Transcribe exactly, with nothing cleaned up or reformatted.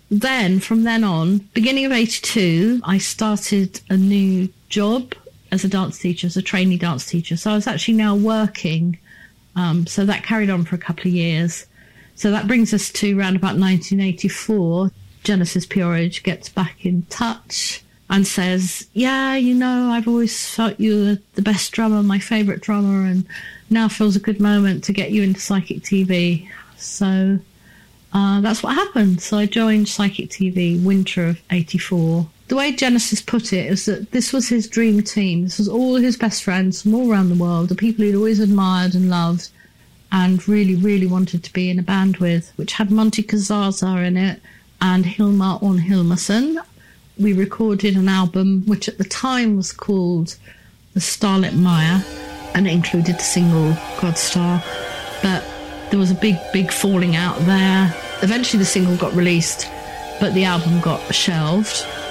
then, from then on, beginning of eighty-two, I started a new job as a dance teacher, as a trainee dance teacher. So I was actually now working. Um, so that carried on for a couple of years. So that brings us to around about nineteen eighty-four. Genesis P-Orridge gets back in touch and says, yeah, you know, I've always felt you were the best drummer, my favourite drummer, and now feels a good moment to get you into Psychic T V. So uh, that's what happened. So I joined Psychic T V winter of eighty-four. The way Genesis put it is that this was his dream team. This was all his best friends from all around the world, the people he'd always admired and loved and really, really wanted to be in a band with, which had Monty Kazaza in it and Hilmar Orn Hilmarsson. We recorded an album which at the time was called The Starlit Maya, and it included the single Godstar. But there was a big, big falling out there. Eventually the single got released, but the album got shelved.